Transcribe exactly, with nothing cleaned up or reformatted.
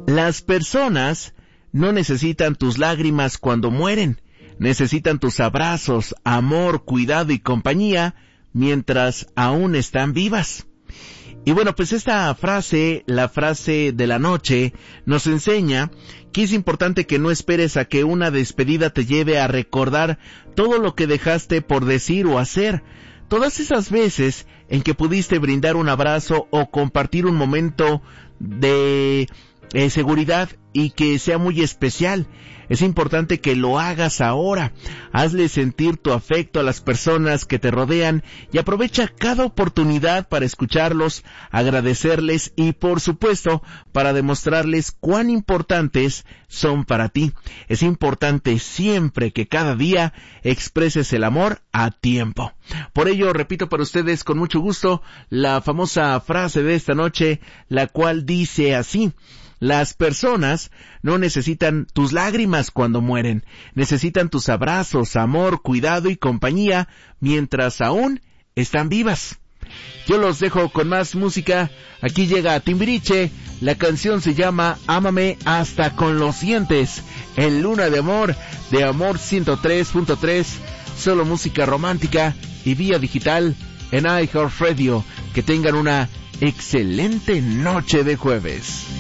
Las personas no necesitan tus lágrimas cuando mueren, necesitan tus abrazos, amor, cuidado y compañía mientras aún están vivas. Y bueno, pues esta frase, la frase de la noche, nos enseña que es importante que no esperes a que una despedida te lleve a recordar todo lo que dejaste por decir o hacer. Todas esas veces en que pudiste brindar un abrazo o compartir un momento de eh, seguridad y que sea muy especial. Es importante que lo hagas ahora. Hazle sentir tu afecto a las personas que te rodean y aprovecha cada oportunidad para escucharlos, agradecerles y, por supuesto, para demostrarles cuán importantes son para ti. Es importante siempre que cada día expreses el amor a tiempo. Por ello, repito para ustedes con mucho gusto la famosa frase de esta noche, la cual dice así: las personas no necesitan tus lágrimas cuando mueren, necesitan tus abrazos, amor, cuidado y compañía mientras aún están vivas. Yo los dejo con más música. Aquí llega Timbiriche, la canción se llama Ámame hasta con los dientes, en Luna de Amor, de Amor ciento tres punto tres, solo música romántica y vía digital en iHeartRadio. Que tengan una excelente noche de jueves.